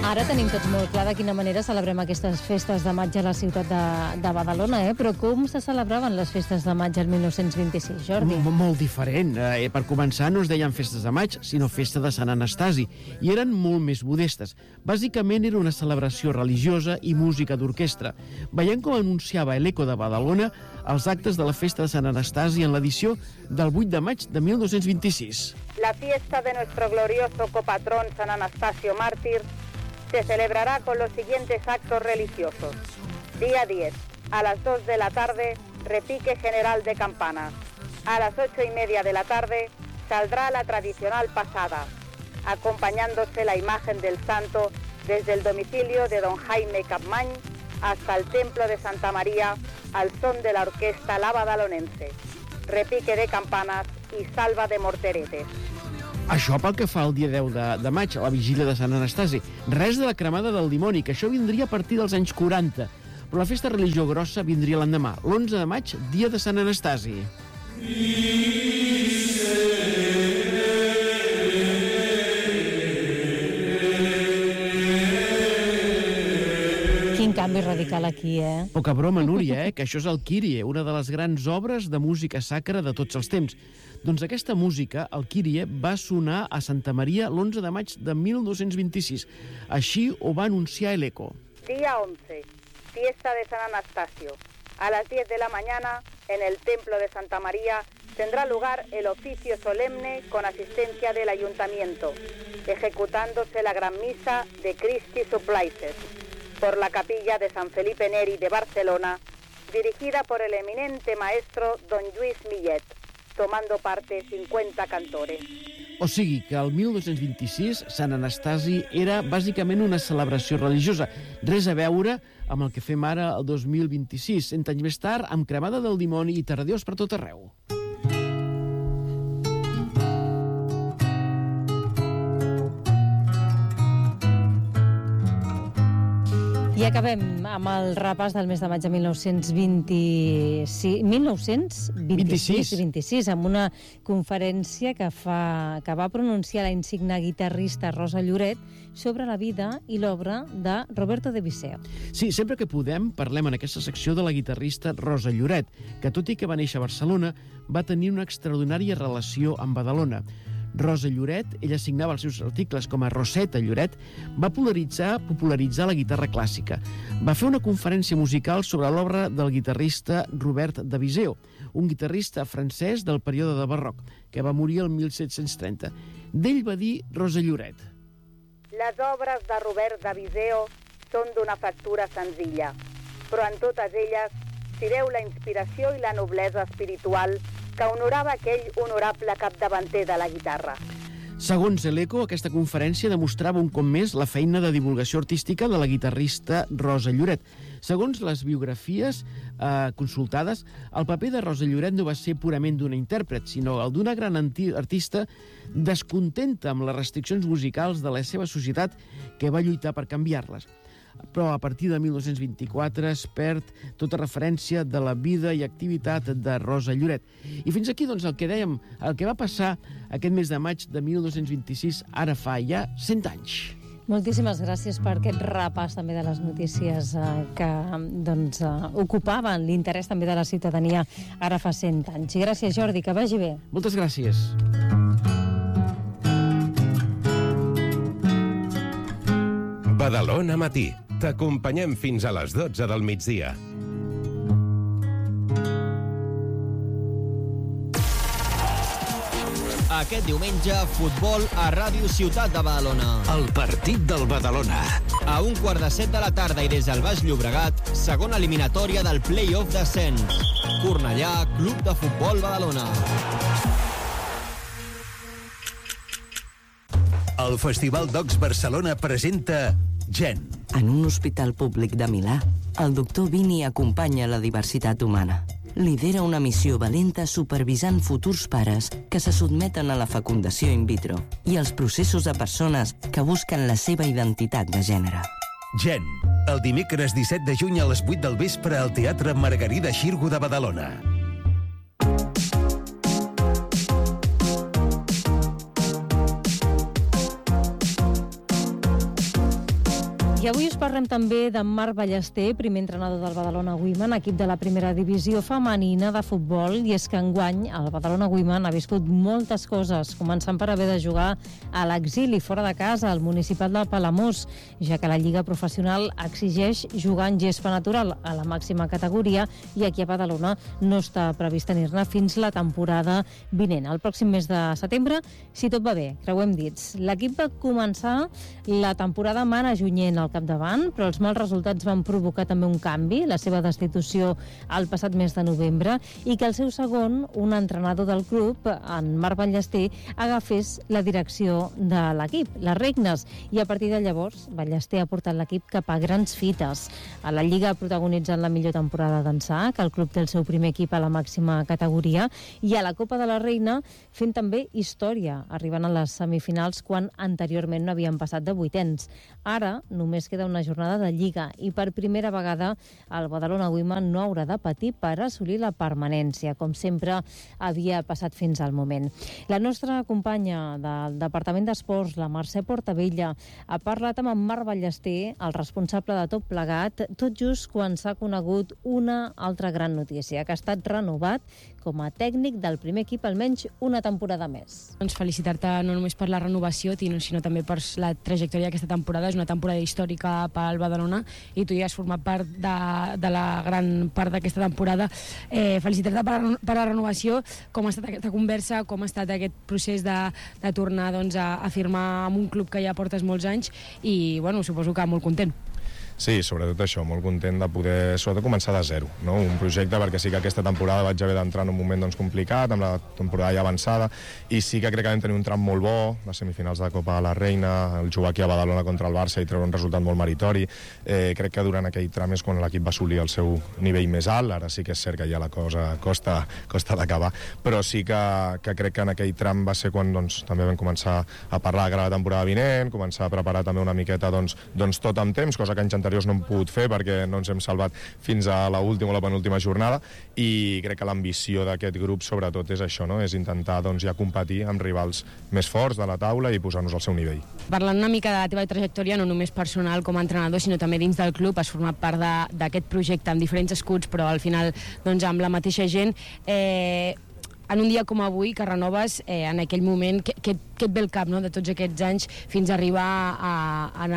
Ara tenim tots molt clar de quina manera celebrem aquestes festes de maig a la ciutat de Badalona, però com se celebraven les festes de maig el 1926, Jordi? Molt diferent. Per començar, no es deien festes de maig, sinó festa de Sant Anastasi, i eren molt més modestes. Bàsicament era una celebració religiosa i música d'orquestra. Veiem com anunciava l'Eco de Badalona els actes de la festa de Sant Anastasi en l'edició del 8 de maig de 1926. La fiesta de nuestro glorioso copatrón San Anastasio Mártir se celebrará con los siguientes actos religiosos. Día 10, a las 2 de la tarde, repique general de campanas. A las 8:30 de la tarde, saldrá la tradicional pasada, acompañándose la imagen del santo desde el domicilio de don Jaime Capmany hasta el templo de Santa María al son de la orquesta La Badalonense. Repique de campanas y salva de morteretes. Això pel que fa al dia 10 de maig, a la vigília de Sant Anastasi. Res de la cremada del dimoni, que això vindria a partir dels anys 40. Però la festa religió grossa vindria l'endemà, l'11 de maig, dia de Sant Anastasi. Quin canvi radical aquí, Poca broma, Núria, que això és el Kyrie, una de les grans obres de música sacra de tots els temps. Doncs aquesta música, el Kyrie, va sonar a Santa Maria l'11 de maig de 1926. Així ho va anunciar l'Eco. Día 11, fiesta de San Anastasio. A las 10 de la mañana, en el templo de Santa María, tendrá lugar el oficio solemne con asistencia del ayuntamiento, ejecutándose la gran misa de Christi Supplices por la capilla de San Felipe Neri de Barcelona, dirigida por el eminente maestro don Lluís Millet, tomando parte 50 cantores. O sigui que el 1226 Sant Anastasi era bàsicament una celebració religiosa, res a veure amb el que fem ara el 2026, 100 anys més tard, amb cremada del dimoni i terradeus per tot arreu. I acabem amb el repàs del mes de maig de 1926, amb una conferència que va pronunciar la insigne guitarrista Rosa Lloret sobre la vida i l'obra de Roberto de Viseo. Sí, sempre que podem parlem en aquesta secció de la guitarrista Rosa Lloret, que tot i que va néixer a Barcelona, va tenir una extraordinària relació amb Badalona. Rosa Lloret, ella signava els seus articles com a Roseta Lloret, va popularitzar la guitarra clàssica. Va fer una conferència musical sobre l'obra del guitarrista Robert de Viseo, un guitarrista francès del període de barroc, que va morir el 1730. D'ell va dir Rosa Lloret: Les obres de Robert de Viseo són d'una factura senzilla, però en totes elles s'hi veu la inspiració i la noblesa espiritual que honorava aquell honorable capdavanter de la guitarra. Segons l'Eco, aquesta conferència demostrava un cop més la feina de divulgació artística de la guitarrista Rosa Lloret. Segons les biografies consultades, el paper de Rosa Lloret no va ser purament d'una intèrpret, sinó el d'una gran artista descontenta amb les restriccions musicals de la seva societat que va lluitar per canviar-les. Però a partir de 1924 es perd tota referència de la vida i activitat de Rosa Lloret. I fins aquí, doncs, el que dèiem, el que va passar aquest mes de maig de 1926, ara fa ja 100 anys. Moltíssimes gràcies per aquest repàs també de les notícies que ocupaven l'interès també de la ciutadania ara fa 100 anys. I gràcies, Jordi, que vagi bé. Moltes gràcies. Badalona Matí. T'acompanyem fins a les 12 del migdia. Aquest diumenge, futbol a Ràdio Ciutat de Badalona. El partit del Badalona. A 1:15 de la tarda i des del Baix Llobregat, segona eliminatòria del play-off d'ascens. Cornellà, Club de Futbol Badalona. El Festival Docs Barcelona presenta Gen. En un hospital públic de Milà, el doctor Vini acompanya la diversitat humana. Lidera una missió valenta supervisant futurs pares que se sotmeten a la fecundació in vitro i els processos de persones que busquen la seva identitat de gènere. Gen, el dimecres 17 de juny a les 8 del vespre al Teatre Margarida Xirgu de Badalona. I avui us parlem també d'en Marc Ballester, primer entrenador del Badalona Women, equip de la primera divisió femenina de futbol, i és que enguany el Badalona Women ha viscut moltes coses, començant per haver de jugar a l'exili, fora de casa, al Municipal de Palamós, ja que la Lliga Professional exigeix jugar en gespa natural a la màxima categoria, i aquí a Badalona no està previst tenir-ne fins la temporada vinent. El pròxim mes de setembre, si tot va bé, creuem dits. L'equip va començar la temporada mana junyent al capdavant, però els mals resultats van provocar també un canvi, la seva destitució el passat mes de novembre, i que el seu segon, un entrenador del club, en Marc Ballester, agafés la direcció de l'equip, les regnes, i a partir de llavors Ballester ha portat l'equip cap a grans fites. A la Lliga protagonitzant la millor temporada d'ençà, que el club té el seu primer equip a la màxima categoria, i a la Copa de la Reina fent també història, arribant a les semifinals quan anteriorment no havien passat de vuitens. Ara només queda una jornada de Lliga i per primera vegada el Badalona Women no haurà de patir per assolir la permanència, com sempre havia passat fins al moment. La nostra companya del Departament d'Esports, la Mercè Portabella, ha parlat amb en Marc Ballester, el responsable de tot plegat, tot just quan s'ha conegut una altra gran notícia, que ha estat renovat com a tècnic del primer equip almenys una temporada més. Doncs felicitar-te no només per la renovació, sinó també per la trajectòria d'aquesta temporada. És una temporada històrica pel Badalona i tu ja has format part de la gran part d'aquesta temporada. Felicitar-te per la renovació. Com ha estat aquesta conversa, com ha estat aquest procés de tornar a firmar amb un club que ja portes molts anys i suposo que molt content. Sí, sobretot això, molt content de poder començar de zero, no? Un projecte, perquè sí que aquesta temporada vaig haver d'entrar en un moment complicat, amb la temporada ja avançada, i sí que crec que vam tenir un tram molt bo, les semifinals de la Copa de la Reina, el jugar aquí a Badalona contra el Barça i treure un resultat molt meritori. Crec que durant aquell tram és quan l'equip va assolir el seu nivell més alt. Ara sí que és cert que ja la cosa costa d'acabar, però sí que crec que en aquell tram va ser quan també vam començar a parlar de la temporada vinent, començar a preparar també una miqueta tot amb temps, cosa que anys anteriors no hem pogut fer perquè no ens hem salvat fins a l'última o la penúltima jornada, i crec que l'ambició d'aquest grup sobretot és això, no? És intentar ja competir amb rivals més forts de la taula i posar-nos al seu nivell. Parlant una mica de la teva trajectòria, no només personal com a entrenador, sinó també dins del club, has format part d'aquest projecte amb diferents escuts, però al final amb la mateixa gent. En un dia com avui, que renoves, en aquell moment, què et ve el cap, no?, de tots aquests anys fins a arribar en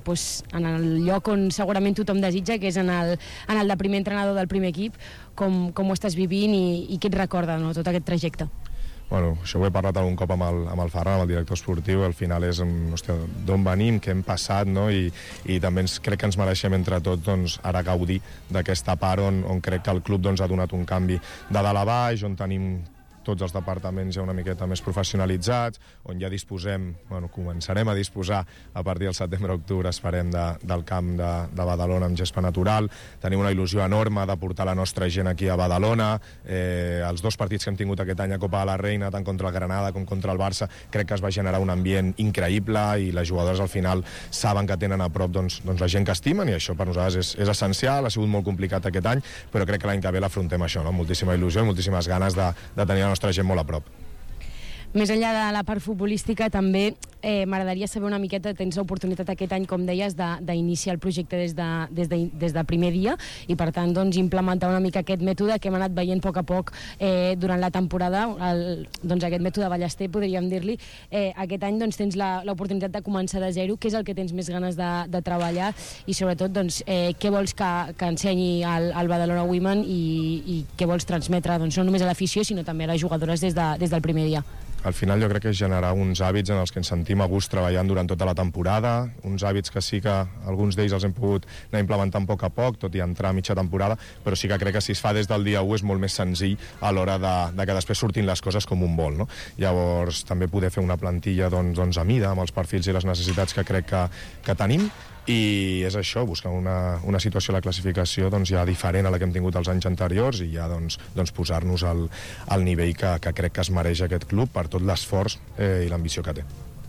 el lloc on segurament tothom desitja, que és en el de primer entrenador del primer equip, com ho estàs vivint i què et recorda, no?, tot aquest trajecte? Això ho he parlat algun cop amb el Ferran, amb el director esportiu. Al final és d'on venim, què hem passat, no? I també crec que ens mereixem entre tots ara gaudir d'aquesta part on crec que el club ha donat un canvi de dalt a baix, on tenim tots els departaments ja una miqueta més professionalitzats, on ja començarem a disposar a partir del setembre-octubre, esperem, del camp de Badalona amb gespa natural. Tenim una il·lusió enorme de portar la nostra gent aquí a Badalona. Els dos partits que hem tingut aquest any a Copa de la Reina, tant contra el Granada com contra el Barça, crec que es va generar un ambient increïble i les jugadores al final saben que tenen a prop la gent que estimen, i això per nosaltres és essencial. Ha sigut molt complicat aquest any, però crec que l'any que ve l'afrontem això, no? Moltíssima il·lusió i moltíssimes ganes de tenir la nostra gent molt a prop. Més enllà de la part futbolística, també m'agradaria saber una miqueta, tens l'oportunitat aquest any, com deies, d'iniciar el projecte des del primer dia i, per tant, implementar una mica aquest mètode que hem anat veient a poc durant la temporada, aquest mètode Ballester, podríem dir-li. Aquest any tens l'oportunitat de començar de zero. Què és el que tens més ganes de treballar i, sobretot, què vols que ensenyi al Badalona Women i què vols transmetre, no només a l'afició, sinó també a les jugadores des del primer dia? Al final jo crec que és generar uns hàbits en els que ens sentim a gust treballant durant tota la temporada, uns hàbits que sí que alguns d'ells els hem pogut anar implementant a poc, tot i entrar a mitja temporada, però sí que crec que si es fa des del dia 1 és molt més senzill a l'hora de que després surtin les coses com un vol, no? Llavors també poder fer una plantilla a mida, amb els perfils i les necessitats que crec que tenim, i és això, buscar una situació a la classificació ja diferent a la que hem tingut els anys anteriors i ja posar-nos al nivell que crec que es mereix aquest club per tot l'esforç i l'ambició que té.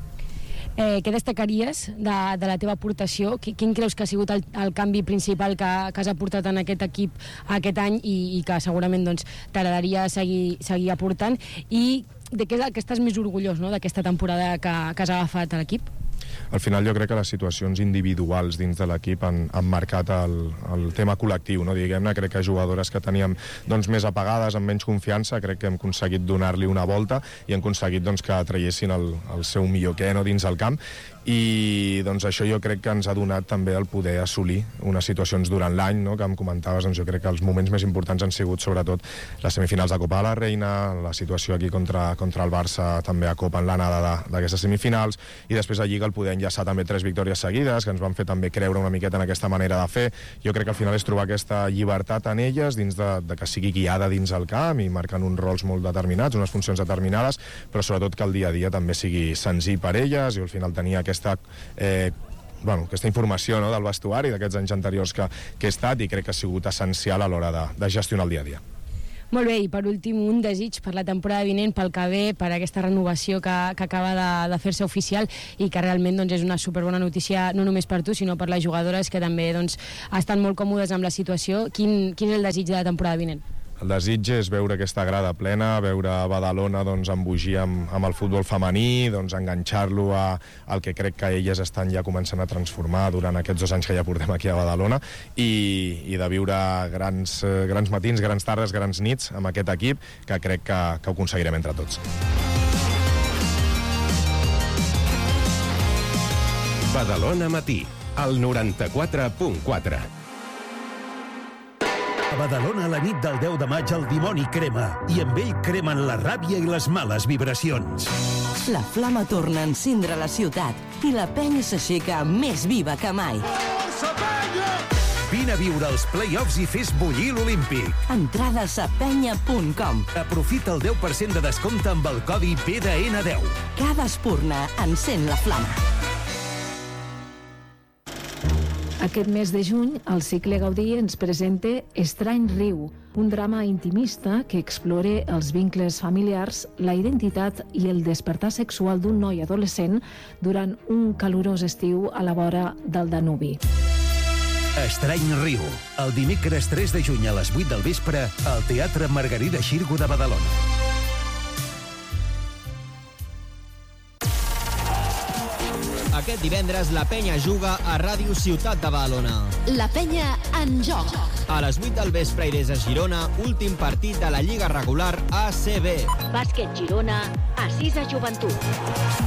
Què destacaries de la teva aportació? Quin creus que ha sigut el canvi principal que has aportat en aquest equip aquest any i que segurament t'agradaria seguir aportant? I de què és el que estàs més orgullós, no?, d'aquesta temporada que has agafat a l'equip? Al final jo crec que les situacions individuals dins de l'equip han marcat el tema col·lectiu, no? Diguem-ne, crec que jugadores que teníem doncs, més apagades, amb menys confiança, crec que hem aconseguit donar-li una volta i hem aconseguit doncs, que traiessin el seu millor què, no, dins el camp, i doncs, això jo crec que ens ha donat també el poder assolir unes situacions durant l'any, no? Que em comentaves, doncs, jo crec que els moments més importants han sigut sobretot les semifinals de Copa de la Reina, la situació aquí contra el Barça també a Copa en l'anada d'aquestes semifinals, i després a Lliga el poder enllaçar també 3 victòries seguides, que ens van fer també creure una miqueta en aquesta manera de fer. Jo crec que al final és trobar aquesta llibertat en elles dins de que sigui guiada dins el camp i marcant uns rols molt determinats, unes funcions determinades, però sobretot que el dia a dia també sigui senzill per elles i al final tenir aquesta informació, no, del vestuari d'aquests anys anteriors que he estat, i crec que ha sigut essencial a l'hora de gestionar el dia a dia. Molt bé, i per últim un desig per la temporada vinent, pel que ve, per aquesta renovació que acaba de fer-se oficial i que realment doncs, és una superbona notícia no només per tu, sinó per les jugadores que també doncs, estan molt còmodes amb la situació. Quin és el desig de la temporada vinent? El desig és veure aquesta grada plena, veure Badalona doncs, embogir amb el futbol femení, doncs, enganxar-lo al que crec que elles estan ja començant a transformar durant aquests 2 anys que ja portem aquí a Badalona, i de viure grans matins, grans tardes, grans nits amb aquest equip, que crec que ho aconseguirem entre tots. Badalona Matí, al 94.4. A Badalona, la nit del 10 de maig, el dimoni crema, i amb ell cremen la ràbia i les males vibracions. La flama torna a encendre la ciutat i la penya s'aixeca més viva que mai. Vine a viure els play-offs i fes bullir l'Olímpic. Entrades a penya.com. Aprofita el 10% de descompte amb el codi PDN10. Cada espurna encén la flama. Aquest mes de juny, el Cicle Gaudí ens presenta Estrany Riu, un drama intimista que explora els vincles familiars, la identitat i el despertar sexual d'un noi adolescent durant un calorós estiu a la vora del Danubi. Estrany Riu, el dimecres 3 de juny a les 8 del vespre al Teatre Margarida Xirgu de Badalona. Aquest divendres la penya juga a Ràdio Ciutat de Badalona. La penya en joc. A les 8 del vespre i des de Girona, últim partit de la Lliga Regular ACB. Bàsquet Girona, Assisa Joventut.